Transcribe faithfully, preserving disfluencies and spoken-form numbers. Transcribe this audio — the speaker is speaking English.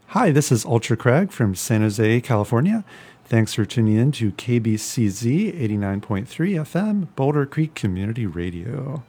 Hi, this is Ultra Craig from San Jose, California. Thanks for tuning in to K B C Z eighty-nine point three F M, Boulder Creek Community Radio.